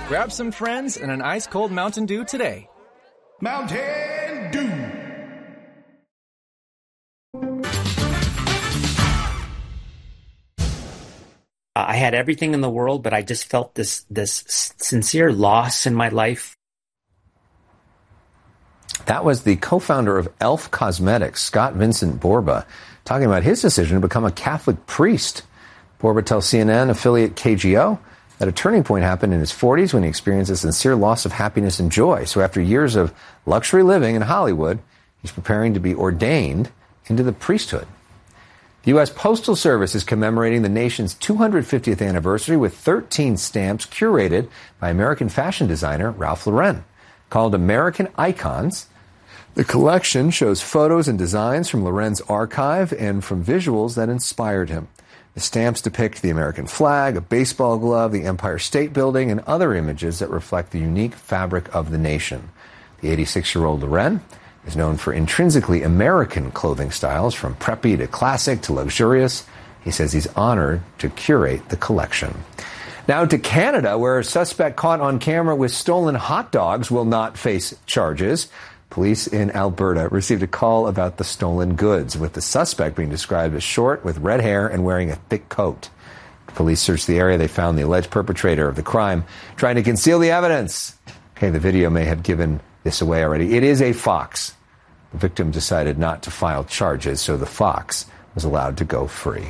Grab some friends and an ice-cold Mountain Dew today. Mountain Dew. I had everything in the world, but I just felt this sincere loss in my life. That was the co-founder of Elf Cosmetics, Scott Vincent Borba, talking about his decision to become a Catholic priest. Borba tells CNN affiliate KGO that a turning point happened in his 40s when he experienced a sincere loss of happiness and joy. So after years of luxury living in Hollywood, he's preparing to be ordained into the priesthood. The U.S. Postal Service is commemorating the nation's 250th anniversary with 13 stamps curated by American fashion designer Ralph Lauren. Called American Icons, the collection shows photos and designs from Lauren's archive and from visuals that inspired him. The stamps depict the American flag, a baseball glove, the Empire State Building, and other images that reflect the unique fabric of the nation. The 86-year-old Lauren is known for intrinsically American clothing styles, from preppy to classic to luxurious. He says he's honored to curate the collection. Now to Canada, where a suspect caught on camera with stolen hot dogs will not face charges. Police in Alberta received a call about the stolen goods, with the suspect being described as short, with red hair, and wearing a thick coat. Police searched the area. They found the alleged perpetrator of the crime trying to conceal the evidence. Okay, the video may have given this away already. It is a fox. The victim decided not to file charges, so the fox was allowed to go free.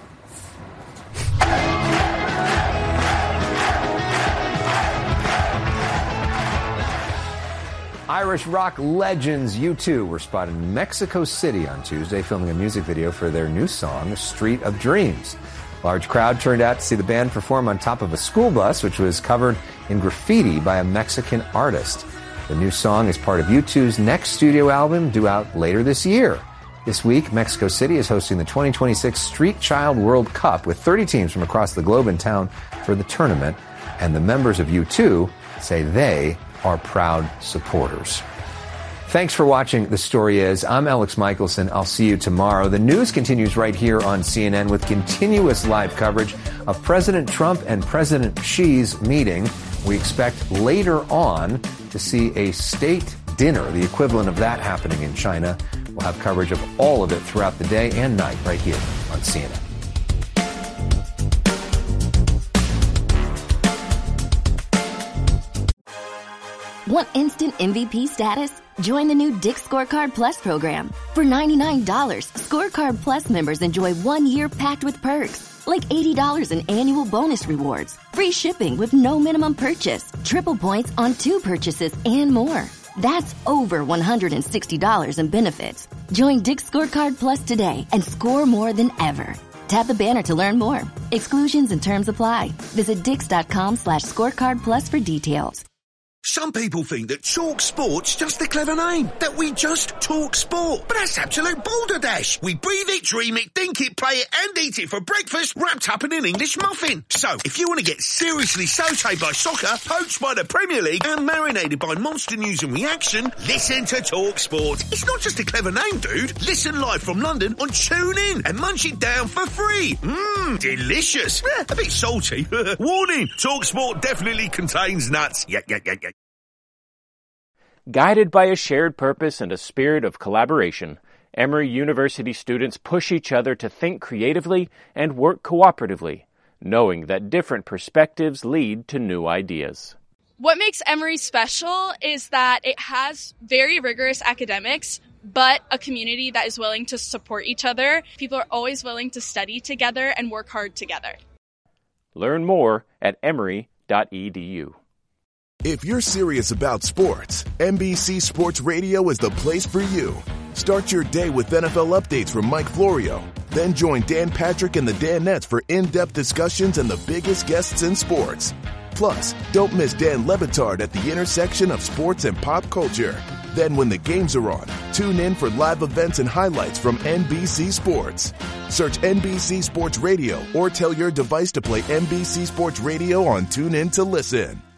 Irish rock legends U2 were spotted in Mexico City on Tuesday filming a music video for their new song, Street of Dreams. A large crowd turned out to see the band perform on top of a school bus, which was covered in graffiti by a Mexican artist. The new song is part of U2's next studio album, due out later this year. This week, Mexico City is hosting the 2026 Street Child World Cup with 30 teams from across the globe in town for the tournament, and the members of U2 say they are proud supporters. Thanks for watching The Story Is. I'm Alex Michelson. I'll see you tomorrow. The news continues right here on CNN with continuous live coverage of President Trump and President Xi's meeting. We expect later on to see a state dinner, the equivalent of that, happening in China. We'll have coverage of all of it throughout the day and night right here on CNN. Want instant MVP status? Join the new Dick's Scorecard Plus program. For $99, Scorecard Plus members enjoy 1 year packed with perks, like $80 in annual bonus rewards, free shipping with no minimum purchase, triple points on 2 purchases, and more. That's over $160 in benefits. Join Dick's Scorecard Plus today and score more than ever. Tap the banner to learn more. Exclusions and terms apply. Visit dix.com/scorecard plus for details. Some people think that Talk Sport's just a clever name, that we just talk sport. But that's absolute balderdash. We breathe it, dream it, think it, play it, and eat it for breakfast, wrapped up in an English muffin. So, if you want to get seriously sautéed by soccer, poached by the Premier League, and marinated by monster news and reaction, listen to Talk Sport. It's not just a clever name, dude. Listen live from London on TuneIn and munch it down for free. Delicious. A bit salty. Warning, Talk Sport definitely contains nuts. Yeah. Guided by a shared purpose and a spirit of collaboration, Emory University students push each other to think creatively and work cooperatively, knowing that different perspectives lead to new ideas. What makes Emory special is that it has very rigorous academics, but a community that is willing to support each other. People are always willing to study together and work hard together. Learn more at emory.edu. If you're serious about sports, NBC Sports Radio is the place for you. Start your day with NFL updates from Mike Florio. Then join Dan Patrick and the Danettes for in-depth discussions and the biggest guests in sports. Plus, don't miss Dan Le Batard at the intersection of sports and pop culture. Then when the games are on, tune in for live events and highlights from NBC Sports. Search NBC Sports Radio or tell your device to play NBC Sports Radio on TuneIn to listen.